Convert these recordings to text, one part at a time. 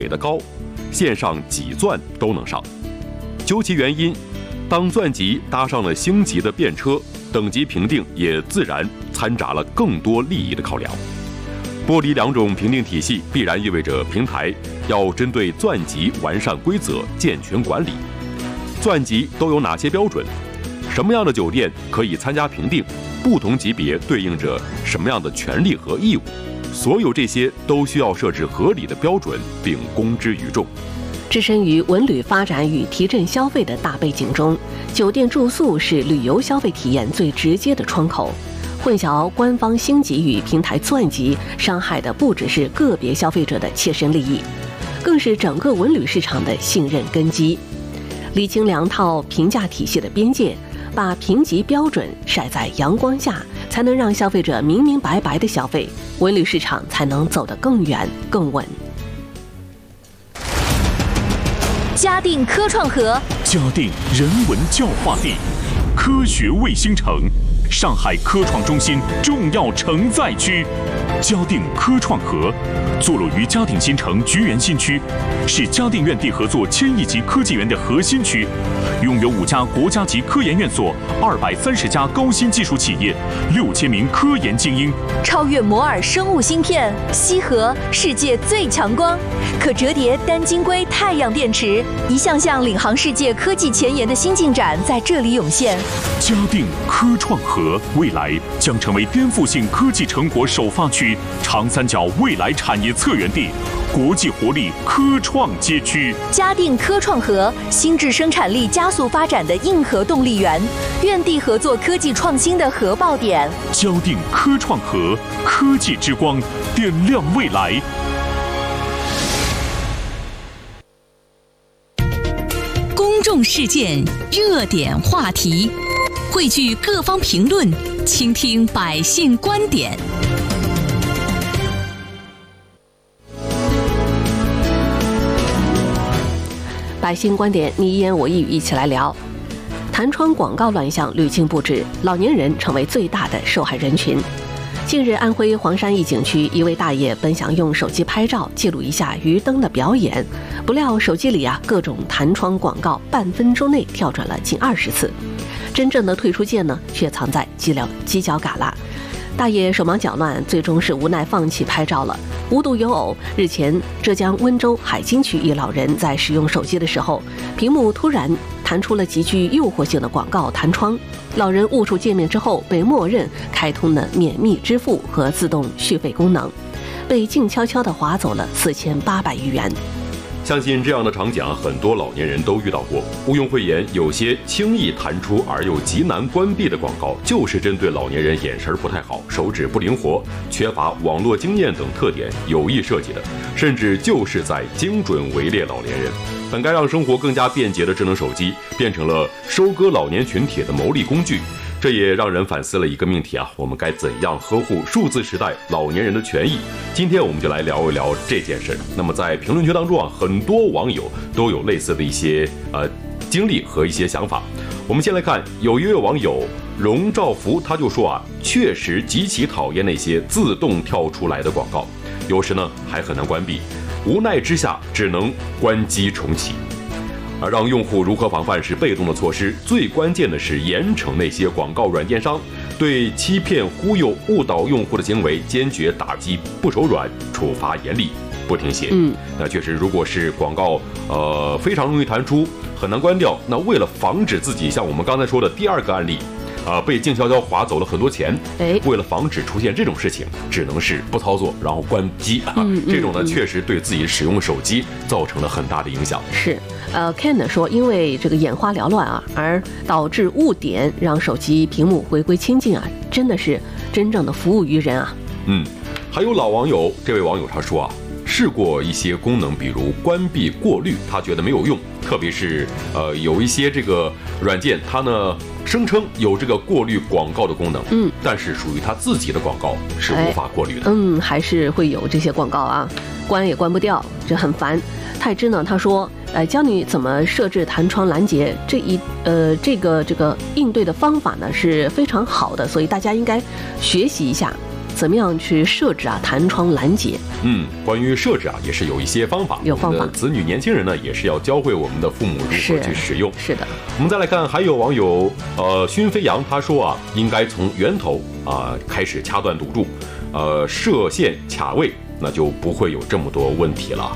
给的高，线上几钻都能上。究其原因，当钻级搭上了星级的便车，等级评定也自然掺杂了更多利益的考量。剥离两种评定体系，必然意味着平台要针对钻级完善规则，健全管理。钻级都有哪些标准？什么样的酒店可以参加评定？不同级别对应着什么样的权利和义务？所有这些都需要设置合理的标准，并公之于众。 置身于文旅发展与提振消费的大背景中，酒店住宿是旅游消费体验最直接的窗口。混淆官方星级与平台钻级，伤害的不只是个别消费者的切身利益，更是整个文旅市场的信任根基。理清两套评价体系的边界，把评级标准晒在阳光下，才能让消费者明明白白的消费，文旅市场才能走得更远更稳。 嘉定科创河， 嘉定人文教化地，科学卫星城，上海科创中心重要承载区。嘉定科创河坐落于嘉定新城菊园新区，是嘉定院地合作千亿级科技园的核心区，拥有5家国家级科研院所、230家高新技术企业、6000名科研精英。 超越摩尔生物芯片，西河世界最强光，可折叠单晶硅太阳电池，一项项领航世界科技前沿的新进展在这里涌现。 嘉定科创河未来将成为颠覆性科技成果首发区、长三角未来产业策源地、国际活力科创街区。 嘉定科创河，新质生产力加速发展的硬核动力源，院地合作科技创新的核爆点。 嘉定科创河，科技之光，点亮未来。 公众事件，热点话题，汇聚各方评论，倾听百姓观点。 百姓观点，你一言我一语，一起来聊。弹窗广告乱象屡禁不止，老年人成为最大的受害人群。近日，安徽黄山一景区，一位大爷本想用手机拍照记录一下鱼灯的表演，不料手机里各种弹窗广告半分钟内跳转了近20次，真正的退出键呢，却藏在犄角旮旯。大爷手忙脚乱，最终是无奈放弃拍照了。无独有偶，日前浙江温州海津区一老人在使用手机的时候，屏幕突然弹出了极具诱惑性的广告弹窗，老人误触界面之后，被默认开通了免密支付和自动续费功能，被静悄悄地划走了4800余元。 相信这样的场景很多老年人都遇到过。毋庸讳言，有些轻易弹出而又极难关闭的广告，就是针对老年人眼神不太好、手指不灵活、缺乏网络经验等特点有意设计的，甚至就是在精准围猎老年人。本该让生活更加便捷的智能手机，变成了收割老年群体的谋利工具。这也让人反思了一个命题我们该怎样呵护数字时代老年人的权益？今天我们就来聊一聊这件事。那么在评论区当中很多网友都有类似的一些经历和一些想法。我们先来看，有一位网友荣兆福，他就说确实极其讨厌那些自动跳出来的广告，有时呢还很难关闭，无奈之下只能关机重启。而让用户如何防范是被动的措施，最关键的是严惩那些广告软件商对欺骗、忽悠、误导用户的行为坚决打击，不手软，处罚严厉，不停歇。那确实，如果是广告非常容易弹出，很难关掉，那为了防止自己像我们刚才说的第二个案例被静悄悄划走了很多钱，为了防止出现这种事情，只能是不操作，然后关机这种呢，确实对自己使用手机造成了很大的影响。 是Ken 说，因为这个眼花缭乱而导致误点，让手机屏幕回归清净真的是真正的服务于人还有老网友，这位网友他说试过一些功能，比如关闭过滤，他觉得没有用，特别是有一些这个软件，它呢声称有这个过滤广告的功能，但是属于他自己的广告是无法过滤的。 还是会有这些广告关也关不掉，这很烦。泰之呢，他说，教你怎么设置弹窗拦截，这个应对的方法呢是非常好的，所以大家应该学习一下。 怎么样去设置弹窗拦截。 关于设置也是有一些方法， 有方法。 我们的子女年轻人呢，也是要教会我们的父母如何去使用。 是的。 我们再来看，还有网友熏飞扬他说应该从源头开始掐断堵住，设线卡位，那就不会有这么多问题了。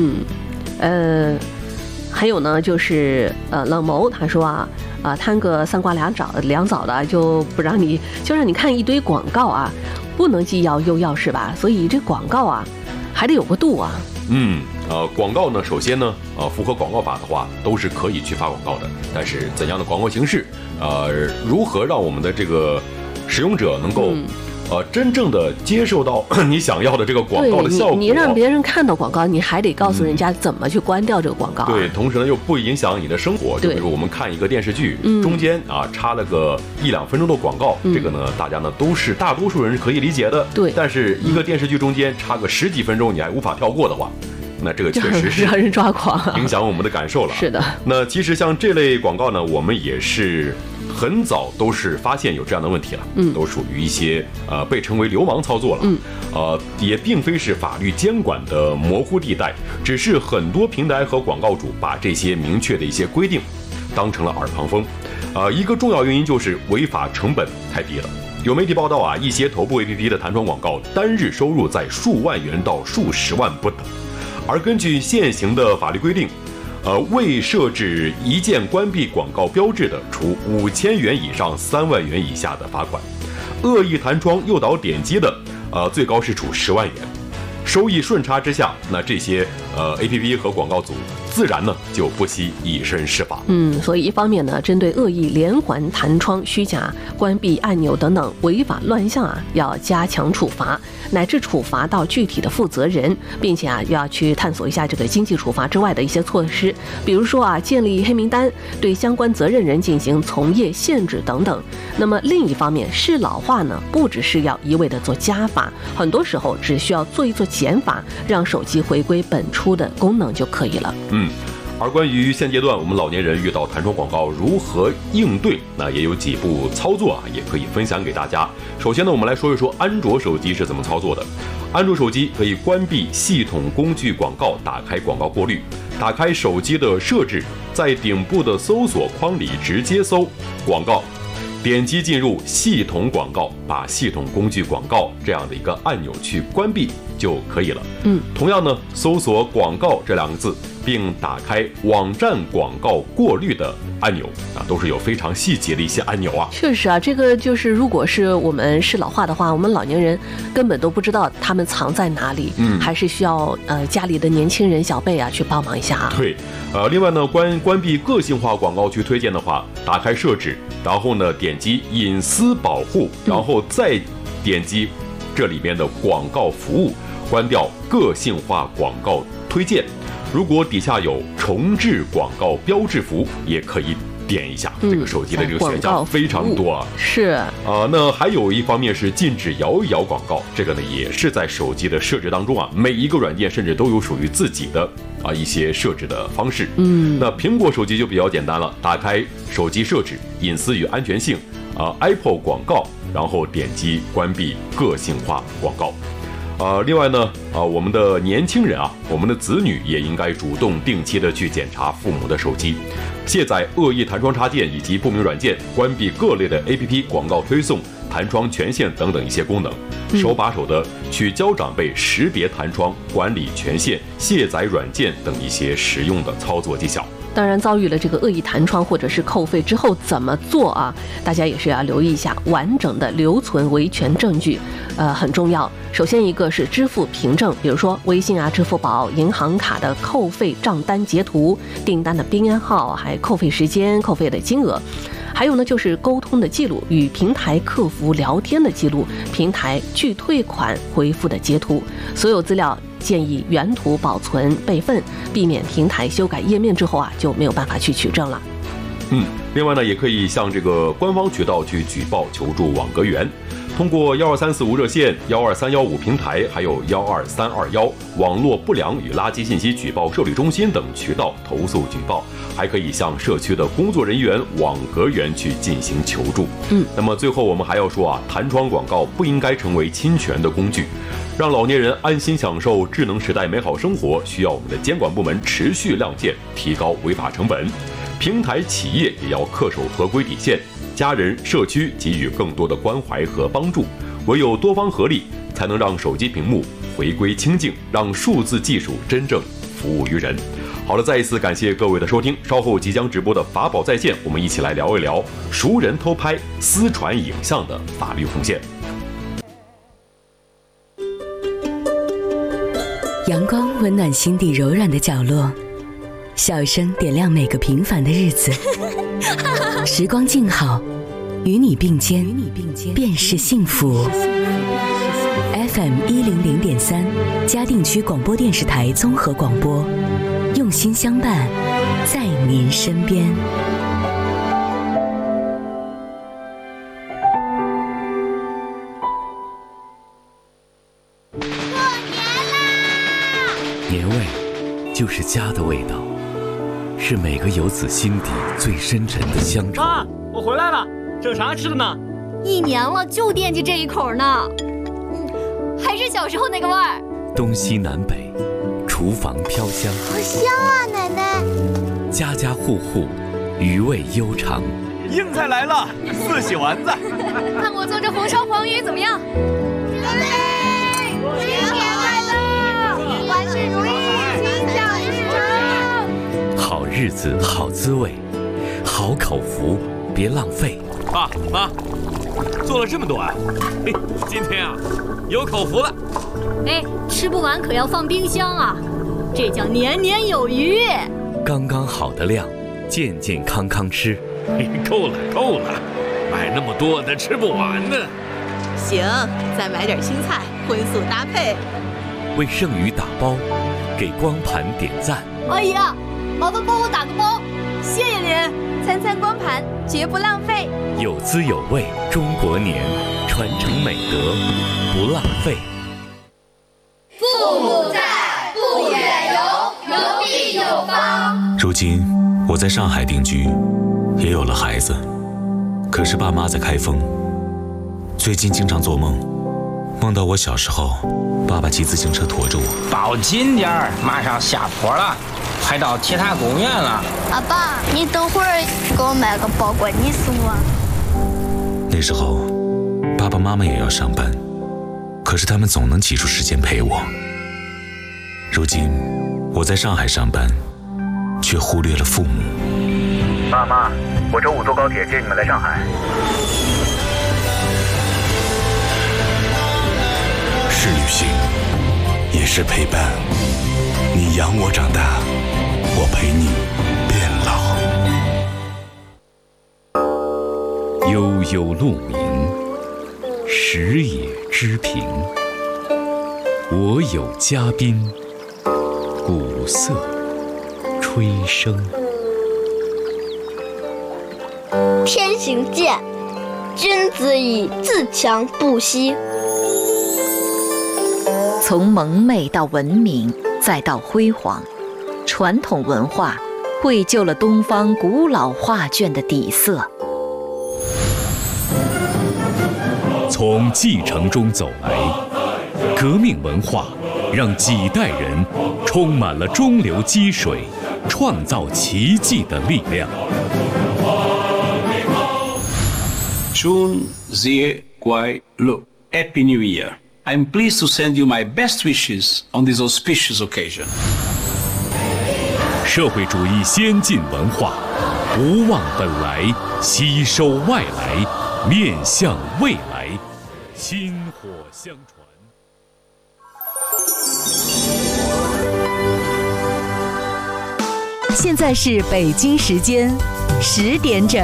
还有呢，就是冷谋他说摊个3瓜2枣的就不让你，就让你看一堆广告不能既要又要是吧？所以这广告还得有个度广告呢，首先呢，符合广告法的话，都是可以去发广告的。但是怎样的广告形式，如何让我们的这个使用者能够真正的接受到你想要的这个广告的效果， 你让别人看到广告，你还得告诉人家怎么去关掉这个广告。 对，同时呢又不影响你的生活。就比如我们看一个电视剧，中间插了个1-2分钟的广告，这个呢大家呢大多数人是可以理解的。 对， 但是一个电视剧中间插个10几分钟，你还无法跳过的话，那这个确实是让人抓狂， 影响我们的感受了。 是的。 那其实像这类广告呢，我们也是很早都是发现有这样的问题了，都属于一些被称为流氓操作了，也并非是法律监管的模糊地带，只是很多平台和广告主把这些明确的一些规定当成了耳旁风，一个重要原因就是违法成本太低了。有媒体报道一些头部 APP 的弹窗广告单日收入在数万元到数十万不等，而根据现行的法律规定，未设置一键关闭广告标志的，处5000元以上3万元以下的罚款；恶意弹窗诱导点击的，最高是处10万元。收益顺差之下，那这些APP 和广告组自然呢就不惜以身试法。 所以一方面呢，针对恶意连环弹窗、虚假关闭按钮等等违法乱象要加强处罚，乃至处罚到具体的负责人，并且又要去探索一下这个经济处罚之外的一些措施，比如说建立黑名单，对相关责任人进行从业限制等等。那么另一方面，适老化呢，不只是要一味的做加法，很多时候只需要做一做减法，让手机回归本初的功能就可以了。 而关于现阶段我们老年人遇到弹窗广告如何应对，那也有几步操作也可以分享给大家。首先呢，我们来说一说安卓手机是怎么操作的。安卓手机可以关闭系统工具广告，打开广告过滤，打开手机的设置，在顶部的搜索框里直接搜广告，点击进入系统广告，把系统工具广告这样的一个按钮去关闭就可以了。同样呢，搜索广告这2个字，并打开网站广告过滤的按钮都是有非常细节的一些按钮确实这个就是如果是我们适老化的话，我们老年人根本都不知道他们藏在哪里，还是需要家里的年轻人小辈去帮忙一下对，另外呢，关闭个性化广告去推荐的话，打开设置，然后呢点击隐私保护，然后再点击这里面的广告服务，关掉个性化广告推荐。如果底下有重置广告标志符，也可以点一下。这个手机的这个选项非常多是那还有一方面是禁止摇一摇广告，这个呢也是在手机的设置当中每一个软件甚至都有属于自己的一些设置的方式。那苹果手机就比较简单了，打开手机设置、隐私与安全性，Apple 广告，然后点击关闭个性化广告。另外呢，我们的年轻人我们的子女也应该主动定期的去检查父母的手机，卸载恶意弹窗插件以及不明软件，关闭各类的 APP 广告推送、弹窗权限等等一些功能，手把手的去教长辈识别弹窗、管理权限、卸载软件等一些实用的操作技巧。 当然，遭遇了这个恶意弹窗或者是扣费之后怎么做大家也是要留意一下，完整的留存维权证据很重要。首先一个是支付凭证，比如说微信支付宝、银行卡的扣费账单截图、订单的编号，还扣费时间、扣费的金额。还有呢，就是沟通的记录，与平台客服聊天的记录，平台拒退款回复的截图，所有资料建议原图保存备份，避免平台修改页面之后就没有办法去取证了。 另外呢，也可以向这个官方渠道去举报求助网格员。 通过12345热线、12315平台，还有12321网络不良与垃圾信息举报受理中心等渠道投诉举报，还可以向社区的工作人员、网格员去进行求助。那么最后我们还要说弹窗广告不应该成为侵权的工具，让老年人安心享受智能时代美好生活，需要我们的监管部门持续亮剑，提高违法成本。平台企业也要恪守合规底线，家人、社区给予更多的关怀和帮助，唯有多方合力，才能让手机屏幕回归清净，让数字技术真正服务于人。好了，再一次感谢各位的收听，稍后即将直播的法宝在线，我们一起来聊一聊熟人偷拍、私传影像的法律红线。 阳光温暖心底柔软的角落，笑声点亮每个平凡的日子。时光静好，与你并肩，便是幸福。FM100.3，嘉定区广播电视台综合广播，用心相伴，在您身边。 年味就是家的味道，是每个游子心底最深沉的乡愁。 妈，我回来了，整啥吃的呢 ？1年了，就惦记这一口呢。还是小时候那个味儿。 东西南北，厨房飘香， 好香啊，奶奶！ 家家户户，余味悠长。 硬菜来了，4喜丸子。 看我做这红烧黄鱼怎么样？ 准备，新年快乐，万事如意，心想事成。 好日子好滋味，好口福别浪费。 爸妈，做了这么多啊！嘿，今天啊，有口福了。 哎，吃不完可要放冰箱啊，这叫年年有余。 刚刚好的量，健健康康吃。 够了，买那么多咱吃不完呢。 行，再买点青菜，荤素搭配。 为剩余打包，给光盘点赞。 哎呀，麻烦帮我打个包，谢谢您。 餐餐光盘，绝不浪费。 有滋有味，中国年，传承美德，不浪费。 父母在，不远游，游必有方。 如今我在上海定居，也有了孩子，可是爸妈在开封。最近经常做梦，梦到我小时候，爸爸骑自行车驮着我。 抱紧点儿，马上下坡了，快到铁塔公园了。 阿爸，你等会儿给我买个包裹，你送我。 那时候，爸爸妈妈也要上班，可是他们总能挤出时间陪我。如今，我在上海上班，却忽略了父母。 爸妈，我周5坐高铁接你们来上海。 是旅行，也是陪伴。你养我长大，我陪你变老。 悠悠鹿鸣，食野之苹。我有嘉宾，鼓瑟吹笙。 天行健，君子以自强不息。 从蒙昧到文明，再到辉煌，传统文化绘就了东方古老画卷的底色。 从继承中走来，革命文化让几代人充满了中流击水、创造奇迹的力量。 Chun Zie Guai Lu. Happy New Year. I'm pleased to send you my best wishes on this auspicious occasion. 社会主义先进文化，不忘本来，吸收外来，面向未来，薪火相传。 现在是北京时间10点整。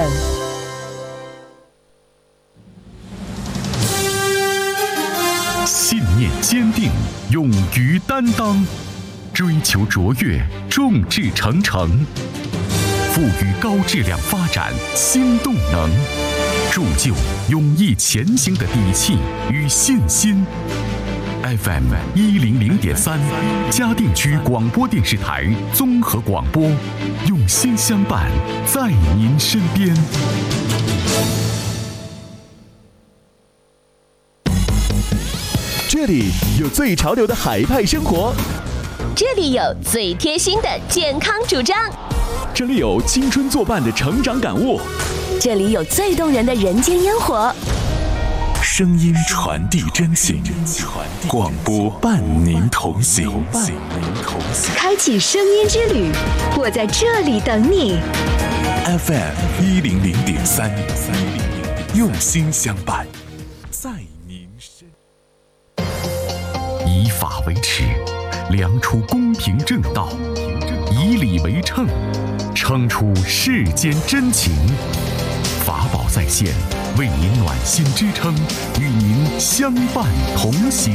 信念坚定，勇于担当，追求卓越，众志成城，赋予高质量发展新动能。 铸就勇毅前行的底气与信心。FM 100.3嘉定区广播电视台综合广播，用心相伴，在您身边。 这里有最潮流的海派生活， 这里有最贴心的健康主张， 这里有青春作伴的成长感悟， 这里有最动人的人间烟火。 声音传递真情，广播伴您同行。 开启声音之旅，我在这里等你。 FM 100.3，用心相伴，在您身。 以法为尺，量出公平正道；以理为秤，称出世间真情。法宝在线，为您暖心支撑，与您相伴同行。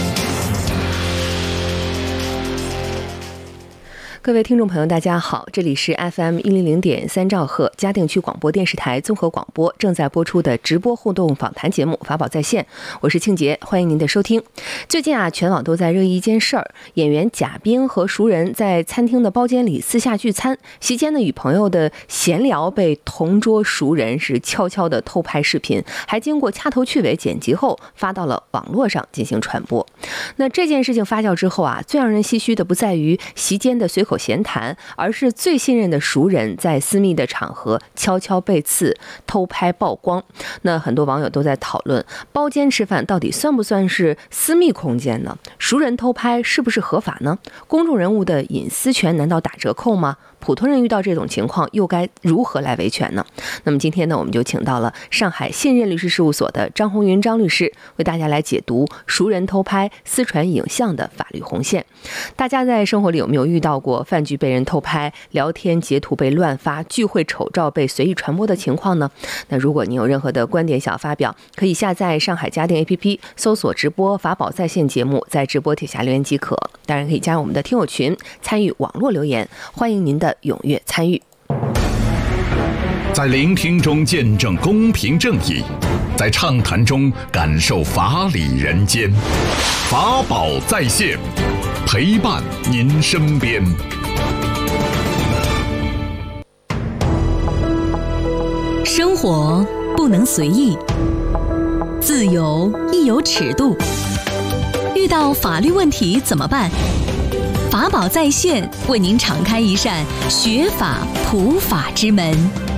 各位听众朋友大家好，这里是 FM 100.3兆赫嘉定区广播电视台综合广播正在播出的直播互动访谈节目法宝在线，我是庆杰，欢迎您的收听。最近全网都在热议一件事儿，演员贾冰和熟人在餐厅的包间里私下聚餐，席间呢与朋友的闲聊被同桌熟人是悄悄的偷拍视频，还经过掐头去尾剪辑后发到了网络上进行传播。那这件事情发酵之后最让人唏嘘的不在于席间的随口闲谈，而是最信任的熟人在私密的场合悄悄背刺偷拍曝光。那很多网友都在讨论，包间吃饭到底算不算是私密空间呢？熟人偷拍是不是合法呢？公众人物的隐私权难道打折扣吗？普通人遇到这种情况又该如何来维权呢？那么今天呢，我们就请到了上海信任律师事务所的张红云张律师，为大家来解读熟人偷拍私传影像的法律红线。大家在生活里有没有遇到过饭局被人偷拍、聊天截图被乱发、聚会丑照被随意传播的情况呢？那如果你有任何的观点想发表，可以下载上海嘉定 APP， 搜索直播法宝在线节目，在直播帖下留言即可。当然可以加入我们的听友群，参与网络留言，欢迎您的踊跃参与。 在聆听中见证公平正义，在畅谈中感受法理人间。法宝在线，陪伴您身边。 生活不能随意，自由亦有尺度。遇到法律问题怎么办？法宝在线为您敞开一扇学法普法之门。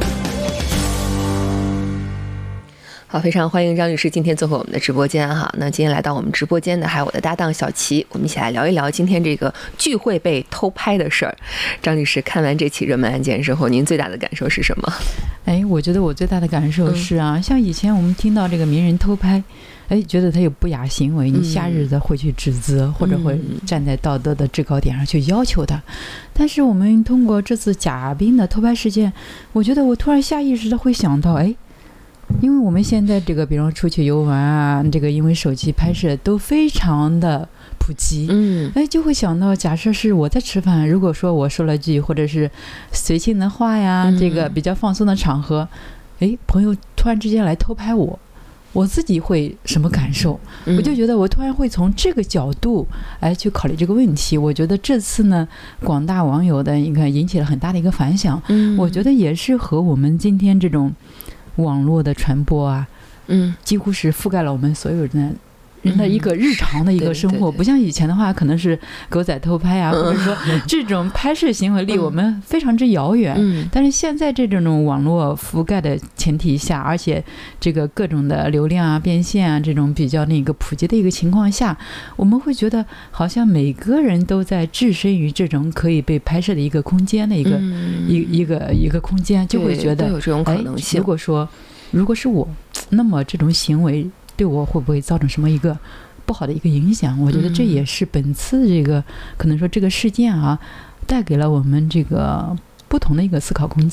好，非常欢迎张律师今天做客我们的直播间哈。那今天来到我们直播间的还有我的搭档小齐，我们一起来聊一聊今天这个聚会被偷拍的事儿。张律师，看完这起热门案件之后，您最大的感受是什么？ 我觉得我最大的感受是像以前我们听到这个名人偷拍，觉得他有不雅行为，你下意识的会去指责，或者会站在道德的制高点上去要求他。但是我们通过这次贾冰的偷拍事件，我觉得我突然下意识的会想到，因为我们现在这个比方出去游玩这个因为手机拍摄都非常的普及，就会想到，假设是我在吃饭，如果说我说了句或者是随性的话呀，这个比较放松的场合，朋友突然之间来偷拍我自己会什么感受？我就觉得我突然会从这个角度去考虑这个问题。我觉得这次呢，广大网友的你看引起了很大的一个反响，我觉得也是和我们今天这种网络的传播几乎是覆盖了我们所有人的一个日常的一个生活，不像以前的话，可能是狗仔偷拍或者说这种拍摄行为离我们非常之遥远。但是现在这种网络覆盖的前提下，而且这个各种的流量变现这种比较那个普及的一个情况下，我们会觉得好像每个人都在置身于这种可以被拍摄的一个空间的一个空间，就会觉得有这种可能性。 如果是我，那么这种行为对我会不会造成什么一个不好的一个影响？我觉得这也是本次这个可能说这个事件带给了我们这个不同的一个思考空间。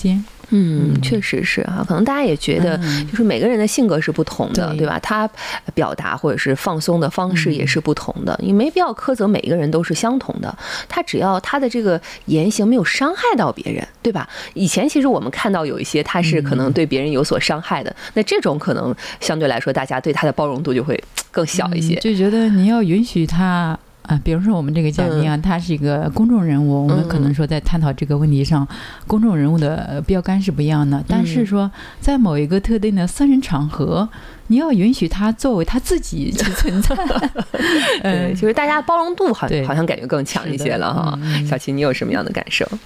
确实是哈，可能大家也觉得，就是每个人的性格是不同的，对吧？他表达或者是放松的方式也是不同的，你没必要苛责每一个人都是相同的。他只要他的这个言行没有伤害到别人，对吧？以前其实我们看到有一些他是可能对别人有所伤害的，那这种可能相对来说，大家对他的包容度就会更小一些， 就觉得你要允许他。比如说我们这个嘉宾啊，他是一个公众人物，我们可能说在探讨这个问题上，公众人物的标杆是不一样的。但是说在某一个特定的私人场合，你要允许他作为他自己去存在。 对，就是大家包容度好像感觉更强一些了哈。小齐，你有什么样的感受？